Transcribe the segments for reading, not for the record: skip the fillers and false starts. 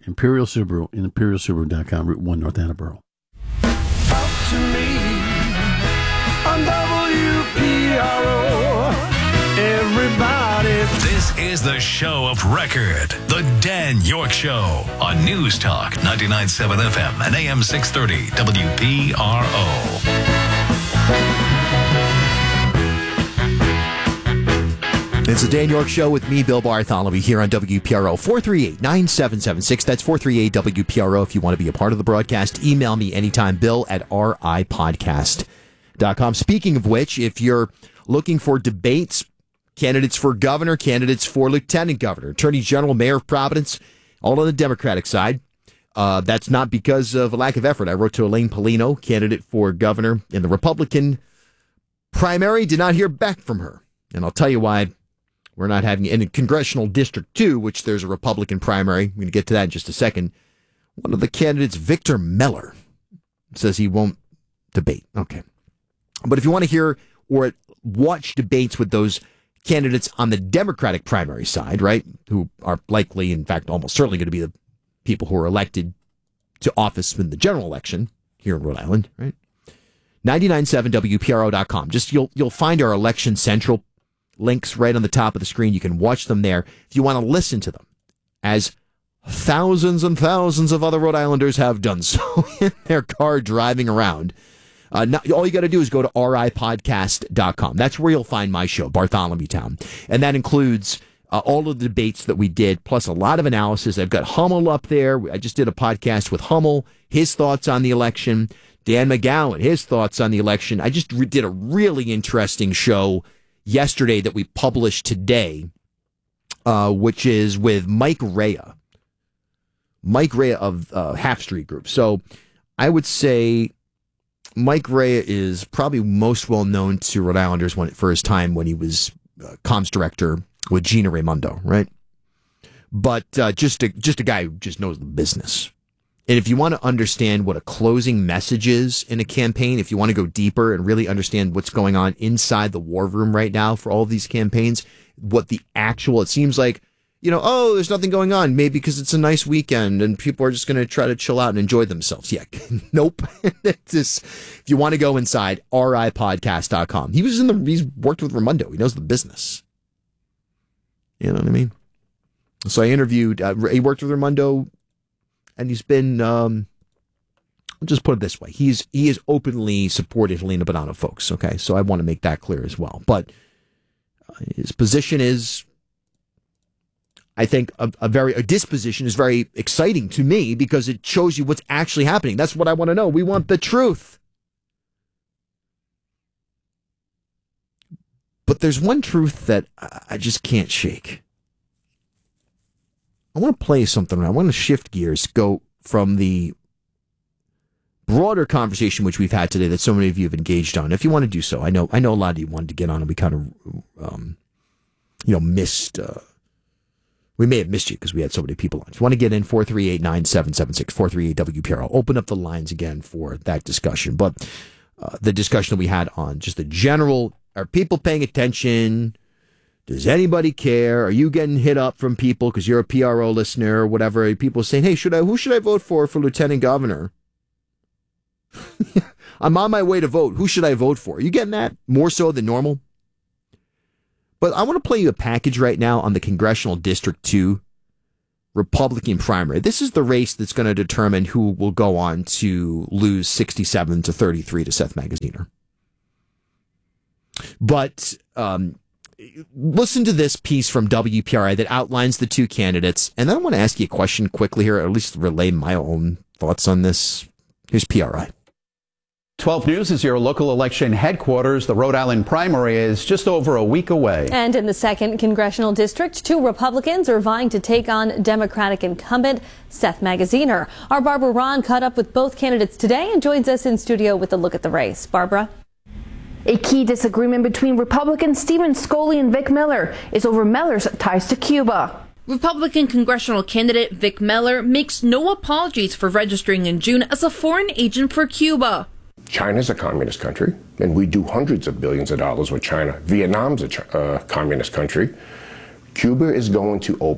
Imperial Subaru and ImperialSubaru.com, Route 1 North Attleboro. Talk to me on WPRO. Everybody. This is the show of record, The Dan York Show, on News Talk 99.7 FM and AM 630 WPRO. It's the Dan York Show with me, Bill Bartholomew, here on WPRO. 438-9776. That's 438-WPRO if you want to be a part of the broadcast. Email me anytime, bill@ripodcast.com. Speaking of which, if you're looking for debates, candidates for governor, candidates for lieutenant governor, attorney general, mayor of Providence, all on the Democratic side, that's not because of a lack of effort. I wrote to Elaine Polino, candidate for governor in the Republican primary, did not hear back from her. And I'll tell you why. We're not having in Congressional District 2, which there's a Republican primary. I'm going to get to that in just a second. One of the candidates, Victor Meller, says he won't debate. Okay. But if you want to hear or watch debates with those candidates on the Democratic primary side, right, who are likely, in fact, almost certainly going to be the people who are elected to office in the general election here in Rhode Island, right? 997WPRO.com. Just you'll find our Election Central links right on the top of the screen. You can watch them there if you want to listen to them, as thousands and thousands of other Rhode Islanders have done so in their car driving around. All you got to do is go to ripodcast.com. That's where you'll find my show, Bartholomew Town. And that includes all of the debates that we did, plus a lot of analysis. I've got Hummel up there. I just did a podcast with Hummel, his thoughts on the election. Dan McGowan, his thoughts on the election. I just did a really interesting show yesterday that we published today, which is with Mike Rea of Half Street Group. So I would say Mike Rea is probably most well known to Rhode Islanders for his time when he was comms director with Gina Raimondo, right? But just a guy who just knows the business. And if you want to understand what a closing message is in a campaign, if you want to go deeper and really understand what's going on inside the war room right now for all of these campaigns, it seems like, there's nothing going on, maybe because it's a nice weekend and people are just going to try to chill out and enjoy themselves. Yeah, nope. If you want to go inside, ripodcast.com. He's worked with Raimondo. He knows the business. You know what I mean? So I interviewed, he worked with Raimondo. And he's been, I'll just put it this way. He is openly supported Helena Bonanno folks, okay? So I want to make that clear as well. But his position is, I think, a disposition is very exciting to me because it shows you what's actually happening. That's what I want to know. We want the truth. But there's one truth that I just can't shake. I want to play something. I want to shift gears, go from the broader conversation which we've had today that so many of you have engaged on. If you want to do so, I know a lot of you wanted to get on, and we kind of, missed. We may have missed you because we had so many people on. If you want to get in, 438-9776, 438-WPRO. Open up the lines again for that discussion. But the discussion that we had on just the general, are people paying attention? Does anybody care? Are you getting hit up from people because you're a PRO listener or whatever? People saying, hey, who should I vote for lieutenant governor? I'm on my way to vote. Who should I vote for? Are you getting that more so than normal? But I want to play you a package right now on the Congressional District 2 Republican primary. This is the race that's going to determine who will go on to lose 67-33 to Seth Magaziner. But listen to this piece from WPRI that outlines the two candidates. And then I want to ask you a question quickly here, or at least relay my own thoughts on this. Here's PRI. 12 News is your local election headquarters. The Rhode Island primary is just over a week away. And in the 2nd Congressional District, 2 Republicans are vying to take on Democratic incumbent Seth Magaziner. Our Barbara Ron caught up with both candidates today and joins us in studio with a look at the race. Barbara? A key disagreement between Republicans Stephen Scoley and Vic Miller is over Miller's ties to Cuba. Republican congressional candidate Vic Miller makes no apologies for registering in June as a foreign agent for Cuba. China's a communist country, and we do hundreds of billions of dollars with China. Vietnam's a communist country. Cuba is going to open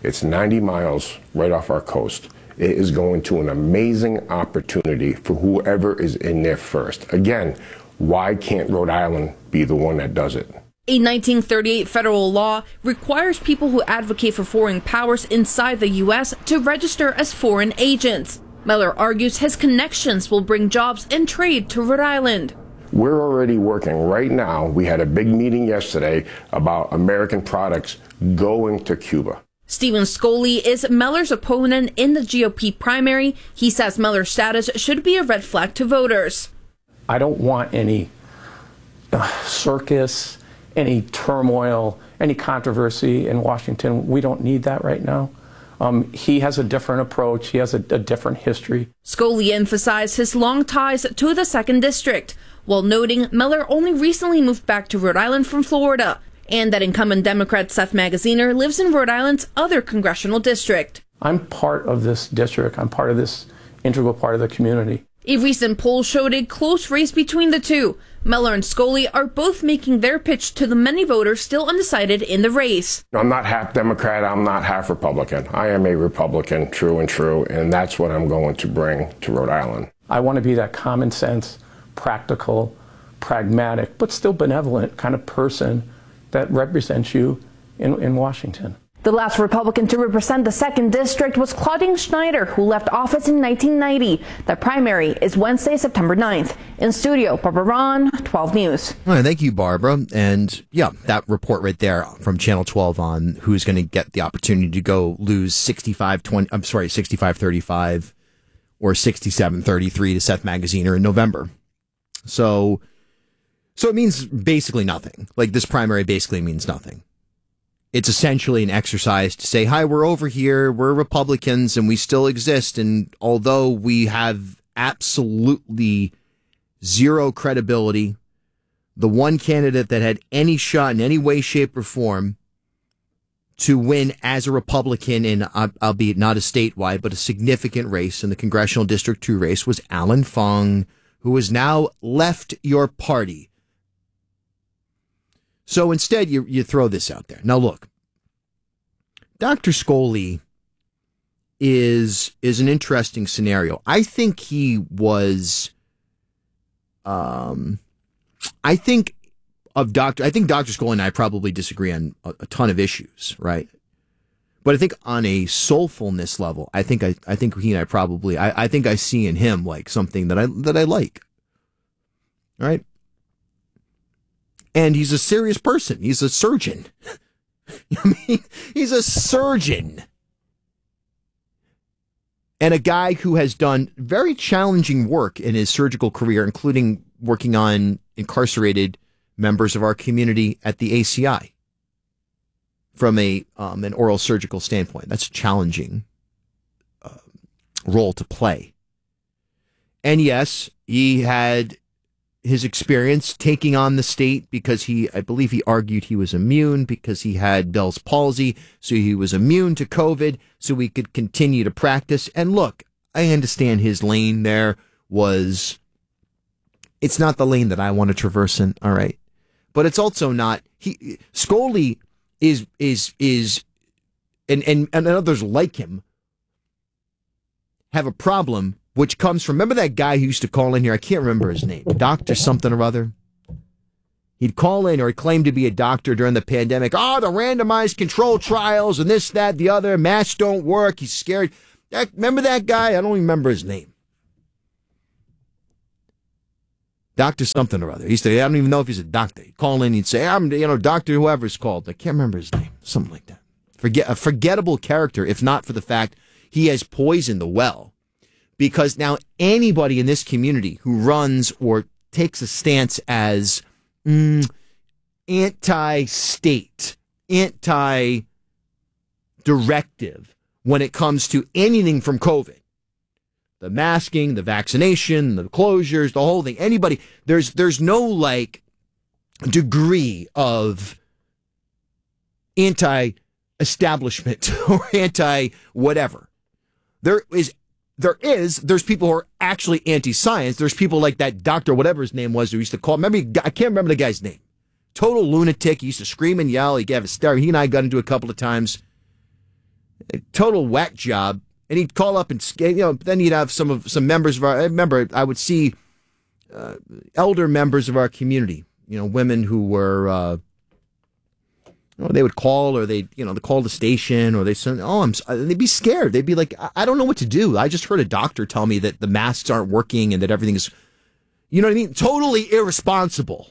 It's 90 miles right off our coast. It is going to an amazing opportunity for whoever is in there first. Again, why can't Rhode Island be the one that does it? A 1938 federal law requires people who advocate for foreign powers inside the U.S. to register as foreign agents. Miller argues his connections will bring jobs and trade to Rhode Island. We're already working right now. We had a big meeting yesterday about American products going to Cuba. Stephen Scoley is Miller's opponent in the GOP primary. He says Miller's status should be a red flag to voters. I don't want any circus, any turmoil, any controversy in Washington. We don't need that right now. He has a different approach. He has a different history. Scoley emphasized his long ties to the 2nd District, while noting Miller only recently moved back to Rhode Island from Florida, and that incumbent Democrat Seth Magaziner lives in Rhode Island's other congressional district. I'm part of this district. I'm part of this integral part of the community. A recent poll showed a close race between the two. Miller and Scoley are both making their pitch to the many voters still undecided in the race. I'm not half Democrat, I'm not half Republican. I am a Republican, true and true, and that's what I'm going to bring to Rhode Island. I want to be that common sense, practical, pragmatic, but still benevolent kind of person that represents you in Washington. The last Republican to represent the 2nd District was Claudine Schneider, who left office in 1990. The primary is Wednesday, September 9th. In studio, Barbara Ron, 12 News. All right, thank you, Barbara. And yeah, that report right there from Channel 12 on who's going to get the opportunity to go lose 65-35 or 67-33 to Seth Magaziner in November. So it means basically nothing. Like, this primary basically means nothing. It's essentially an exercise to say, hi, we're over here, we're Republicans, and we still exist. And although we have absolutely zero credibility, the one candidate that had any shot in any way, shape, or form to win as a Republican in, albeit not a statewide, but a significant race in the Congressional District 2 race was Alan Fung, who has now left your party. So instead, you throw this out there. Now, look, Dr. Scoley is an interesting scenario. I think he was, I think Dr. Scoley and I probably disagree on a ton of issues, right? But I think on a soulfulness level, I think he and I probably, I think I see in him like something that I like, right? And he's a serious person. He's a surgeon. I mean, he's a surgeon. And a guy who has done very challenging work in his surgical career, including working on incarcerated members of our community at the ACI from an oral surgical standpoint. That's a challenging role to play. And yes, he had his experience taking on the state because I believe he argued he was immune because he had Bell's palsy. So he was immune to COVID so he could continue to practice. And look, I understand his lane there was, it's not the lane that I want to traverse in. All right. But it's also not, Scoley is, and others like him have a problem, which comes from, remember that guy who used to call in here? I can't remember his name. Dr. something or other. He'd call in, or he claimed to be a doctor during the pandemic. Oh, the randomized control trials and this, that, the other. Masks don't work. He's scared. Remember that guy? I don't even remember his name. Dr. something or other. I don't even know if he's a doctor. He'd call in, he'd say, I'm, Dr. whoever's called. I can't remember his name. Something like that. A forgettable character, if not for the fact he has poisoned the well. Because now anybody in this community who runs or takes a stance as anti-state, anti-directive when it comes to anything from COVID, the masking, the vaccination, the closures, the whole thing, anybody, there's no like degree of anti-establishment or anti-whatever. There's people who are actually anti-science. There's people like that doctor, whatever his name was, who used to call. I can't remember the guy's name. Total lunatic. He used to scream and yell. He gave hysteria. He and I got into a couple of times. a total whack job. And he'd call up and, then he'd have some members of I would see elder members of our community, women who were, they would call, or they call the station, or they said, they'd be scared. They'd be like, I don't know what to do. I just heard a doctor tell me that the masks aren't working and that everything is, you know what I mean? Totally irresponsible.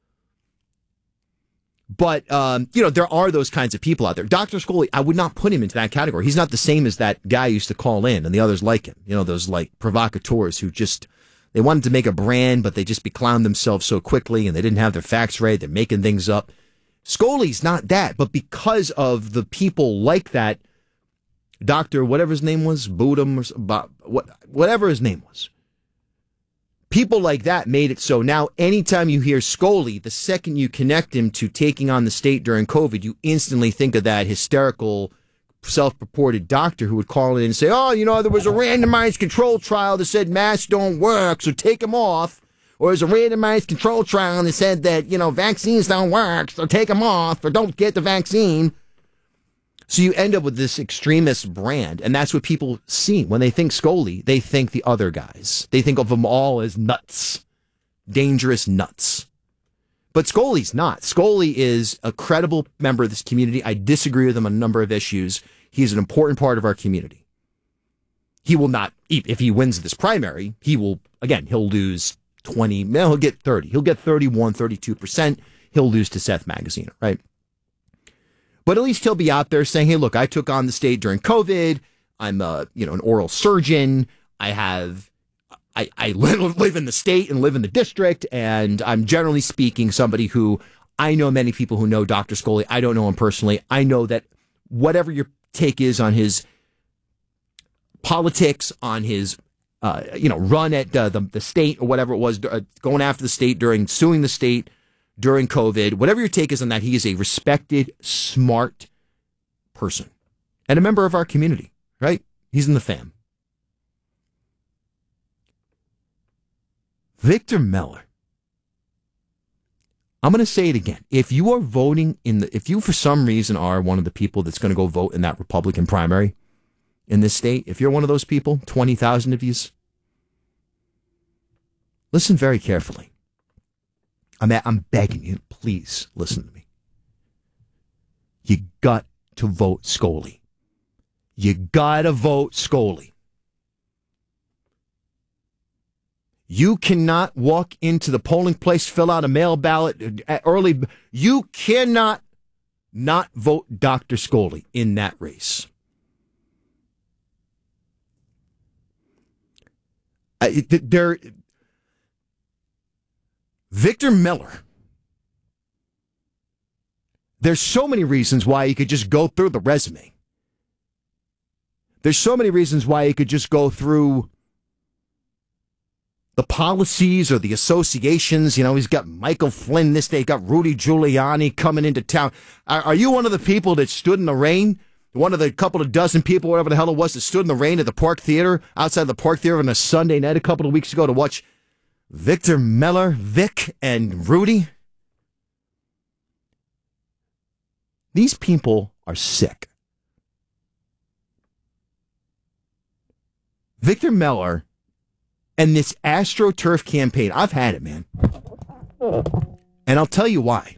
But, there are those kinds of people out there. Dr. Scully, I would not put him into that category. He's not the same as that guy who used to call in and the others like him. Those like provocateurs who just, they wanted to make a brand, but they just beclowned themselves so quickly and they didn't have their facts right. They're making things up. Scully's not that, but because of the people like that, Dr. whatever his name was, Budum, or whatever his name was, people like that made it so now anytime you hear Scully, the second you connect him to taking on the state during COVID, you instantly think of that hysterical, self-purported doctor who would call in and say, there was a randomized control trial that said masks don't work, so take them off. Or there's a randomized control trial that said that, vaccines don't work, so take them off, or don't get the vaccine. So you end up with this extremist brand, and that's what people see. When they think Scully, they think the other guys. They think of them all as nuts, dangerous nuts. But Scully's not. Scully is a credible member of this community. I disagree with him on a number of issues. He's an important part of our community. He will not, if he wins this primary, he'll lose 20, he'll get 30. He'll get 31, 32%. He'll lose to Seth Magaziner, right? But at least he'll be out there saying, hey, look, I took on the state during COVID. I'm an oral surgeon. I live in the state and live in the district. And I'm generally speaking somebody who, I know many people who know Dr. Scully. I don't know him personally. I know that whatever your take is on his politics, on his run at the state or whatever it was, going after the state suing the state during COVID, whatever your take is on that, he is a respected, smart person and a member of our community, right? He's in the fam. Victor Meller. I'm going to say it again. If you are voting if you for some reason are one of the people that's going to go vote in that Republican primary in this state, if you're one of those people, 20,000 of you, listen very carefully. I'm begging you, please listen to me. You got to vote Scully. You got to vote Scully. You cannot walk into the polling place, fill out a mail ballot early. You cannot not vote Dr. Scully in that race. Victor Miller. There's so many reasons why you could just go through the resume. There's so many reasons why you could just go through the policies or the associations. He's got Michael Flynn this day, got Rudy Giuliani coming into town. Are you one of the people that stood in the rain? One of the couple of dozen people, whatever the hell it was, that stood in the rain at the Park Theater, outside the Park Theater on a Sunday night a couple of weeks ago to watch Victor Miller, Vic, and Rudy? These people are sick. Victor Miller and this AstroTurf campaign, I've had it, man. And I'll tell you why.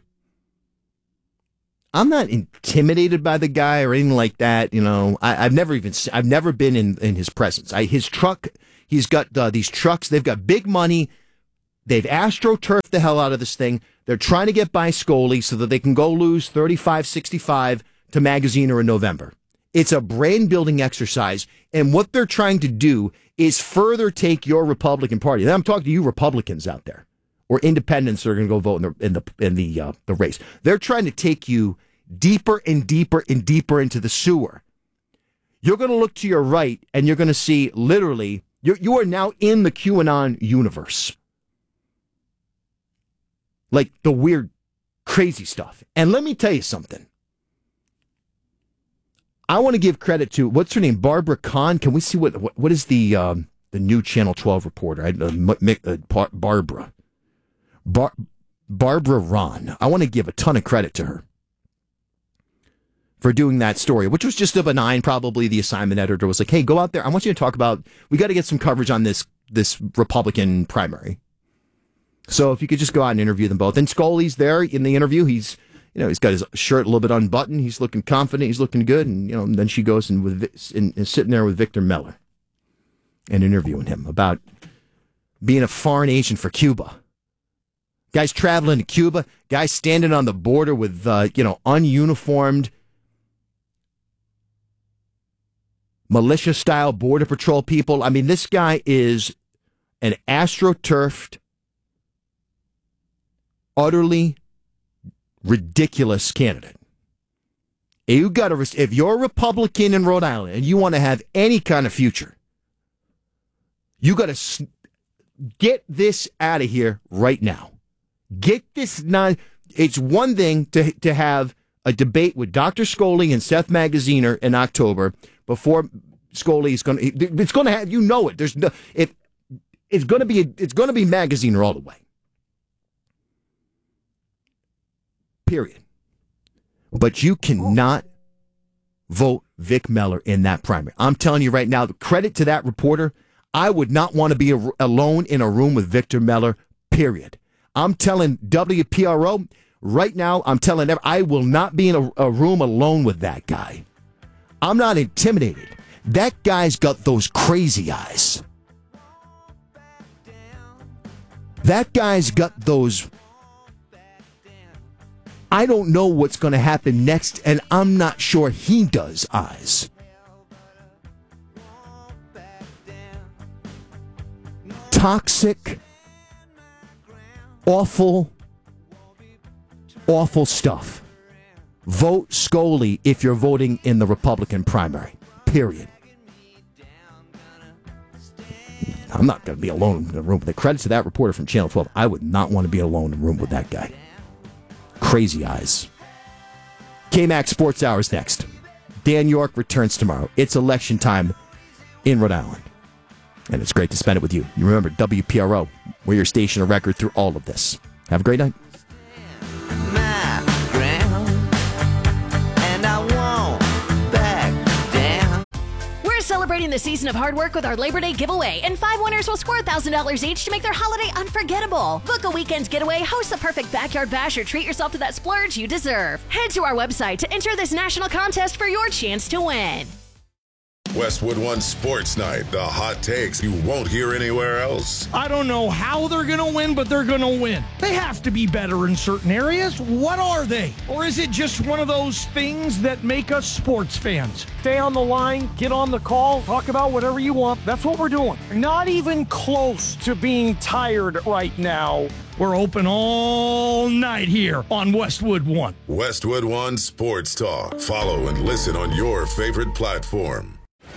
I'm not intimidated by the guy or anything like that. I've never been in his presence. His truck, he's got these trucks. They've got big money. They've AstroTurfed the hell out of this thing. They're trying to get by Scully so that they can go lose 35-65 to Magaziner in November. It's a brand building exercise. And what they're trying to do is further take your Republican Party. And I'm talking to you Republicans out there, or independents that are going to go vote in the race. They're trying to take you deeper and deeper and deeper into the sewer. You're going to look to your right, and you're going to see literally you are now in the QAnon universe, like the weird, crazy stuff. And let me tell you something. I want to give credit to, what's her name, Barbara Kahn. Can we see what is the new Channel 12 reporter? Barbara. Barbara Ron. I want to give a ton of credit to her. for doing that story, which was just a benign, probably the assignment editor was like, hey, go out there. I want you to talk about, we got to get some coverage on this Republican primary. So if you could just go out and interview them both. And Scully's there in the interview. He's got his shirt a little bit unbuttoned. He's looking confident. He's looking good. And, then she goes and sitting there with Victor Miller and interviewing him about being a foreign agent for Cuba. Guys traveling to Cuba, guys standing on the border with, ununiformed militia-style border patrol people. I mean, this guy is an astroturfed, utterly ridiculous candidate. If you're a Republican in Rhode Island and you want to have any kind of future, you got to get this out of here right now. Get this. It's one thing to have a debate with Dr. Scully and Seth Magaziner in October before Scully is going to. It's going to have. It. There's no. It's going to be. It's going to be Magaziner all the way. Period. But you cannot vote Vic Miller in that primary. I'm telling you right now. Credit to that reporter. I would not want to be alone in a room with Victor Miller. Period. I'm telling WPRO right now, I'm telling them I will not be in a room alone with that guy. I'm not intimidated. That guy's got those crazy eyes. That guy's got those, I don't know what's going to happen next, and I'm not sure he does eyes. Toxic, awful stuff. Vote Scully if you're voting in the Republican primary. Period. I'm not going to be alone in the room. The credit to that reporter from Channel 12. I would not want to be alone in the room with that guy. Crazy eyes. KMAX Sports Hours next. Dan York returns tomorrow. It's election time in Rhode Island. And it's great to spend it with you. You remember WPRO. We're your station of record through all of this. Have a great night. We're celebrating the season of hard work with our Labor Day giveaway, and 5 winners will score $1,000 each to make their holiday unforgettable. Book a weekend getaway, host the perfect backyard bash, or treat yourself to that splurge you deserve. Head to our website to enter this national contest for your chance to win. Westwood One Sports Night, the hot takes you won't hear anywhere else. I don't know how they're going to win, but they're going to win. They have to be better in certain areas. What are they? Or is it just one of those things that make us sports fans? Stay on the line, get on the call, talk about whatever you want. That's what we're doing. Not even close to being tired right now. We're open all night here on Westwood One. Westwood One Sports Talk. Follow and listen on your favorite platform.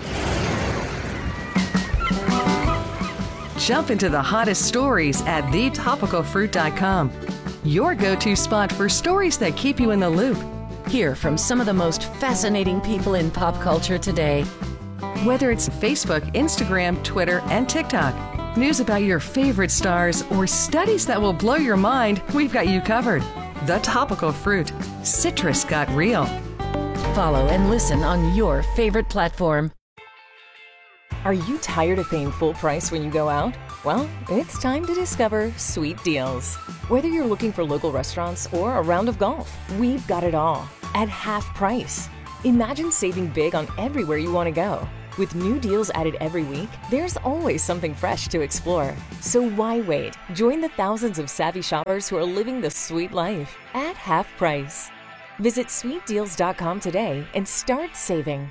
Jump into the hottest stories at thetopicalfruit.com. Your go-to spot for stories that keep you in the loop. Hear from some of the most fascinating people in pop culture today. Whether it's Facebook, Instagram, Twitter, and TikTok, news about your favorite stars, or studies that will blow your mind, we've got you covered. The Topical Fruit. Citrus got real. Follow and listen on your favorite platform. Are you tired of paying full price when you go out? Well, it's time to discover Sweet Deals. Whether you're looking for local restaurants or a round of golf, we've got it all at half price. Imagine saving big on everywhere you want to go. With new deals added every week, there's always something fresh to explore. So why wait? Join the thousands of savvy shoppers who are living the sweet life at half price. Visit sweetdeals.com today and start saving.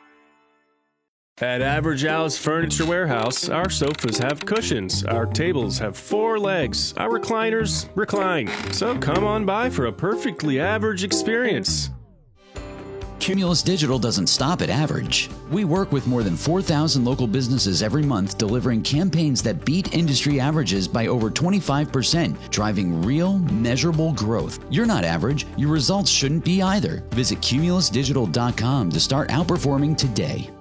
At Average Al's Furniture Warehouse, our sofas have cushions, our tables have 4 legs, our recliners recline. So come on by for a perfectly average experience. Cumulus Digital doesn't stop at average. We work with more than 4,000 local businesses every month, delivering campaigns that beat industry averages by over 25%, driving real, measurable growth. You're not average. Your results shouldn't be either. Visit cumulusdigital.com to start outperforming today.